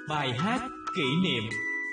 Bài hát kỷ niệm.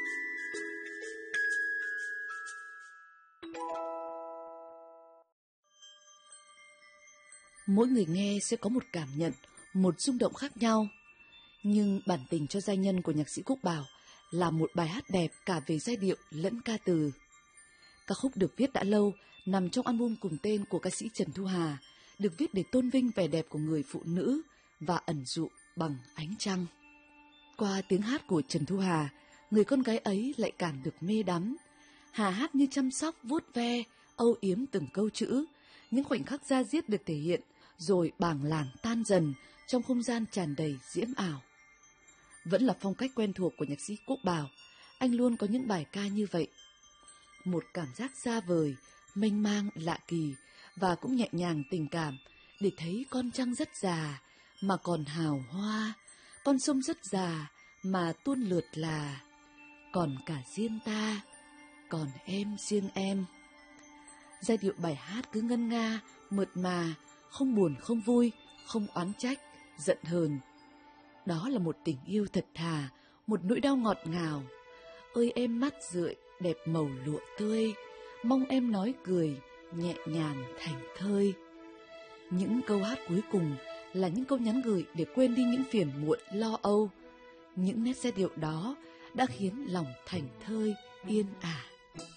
Mỗi người nghe sẽ có một cảm nhận, một rung động khác nhau. Nhưng bản tình cho giai nhân của nhạc sĩ Quốc Bảo là một bài hát đẹp cả về giai điệu lẫn ca từ. Ca khúc được viết đã lâu, nằm trong album cùng tên của ca sĩ Trần Thu Hà, được viết để tôn vinh vẻ đẹp của người phụ nữ và ẩn dụ bằng ánh trăng. Qua tiếng hát của Trần Thu Hà, người con gái ấy lại càng được mê đắm. Hà hát như chăm sóc, vuốt ve, âu yếm từng câu chữ, những khoảnh khắc da diết được thể hiện, rồi bảng làng tan dần trong không gian tràn đầy diễm ảo. Vẫn là phong cách quen thuộc của nhạc sĩ Quốc Bảo, anh luôn có những bài ca như vậy. Một cảm giác xa vời, mênh mang, lạ kỳ và cũng nhẹ nhàng tình cảm để thấy con trăng rất già mà còn hào hoa, con sông rất già mà tuôn lượt là, còn cả riêng ta, còn em riêng em. Giai điệu bài hát cứ ngân nga, mượt mà, không buồn không vui, không oán trách, giận hờn. Đó là một tình yêu thật thà, một nỗi đau ngọt ngào. Ơi em mắt rượi, đẹp màu lụa tươi, mong em nói cười, nhẹ nhàng thành thơi. Những câu hát cuối cùng là những câu nhắn gửi để quên đi những phiền muộn lo âu. Những nét giai điệu đó đã khiến lòng thảnh thơi, yên ả.